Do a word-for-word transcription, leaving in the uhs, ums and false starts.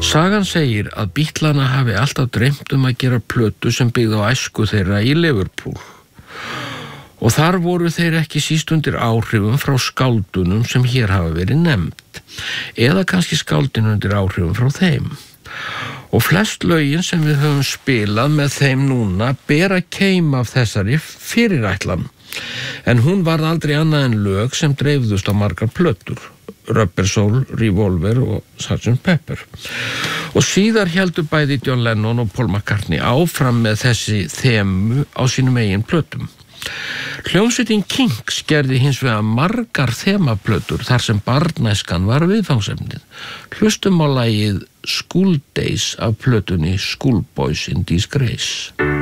Sagan segir að Beatlana hafi alltaf dreymt um að gera plötu sem byggði á æsku þeirra í Liverpool. Og þar voru þeir ekki síst undir áhrifum frá skáldunum sem hér hafa verið nefnd, eða kannski skáldin undir áhrifum frá þeim. Og flest lögin sem við höfum spilað með þeim núna bera keim af þessari fyrirætlan, en hún varð aldrei annað en lög sem dreifðust á margar plötur, Rubber Soul, Revolver og sergeant Pepper. Og síðar héldu bæði John Lennon og Paul McCartney áfram með þessi þemu á sínum eigin plötum. Hljómsveitin Kinks gerði hins vegar margar þemaplötur þar sem barnæskan var viðfangsefnið. Hlustum á lagið School Days af plötunni Schoolboys in Disgrace.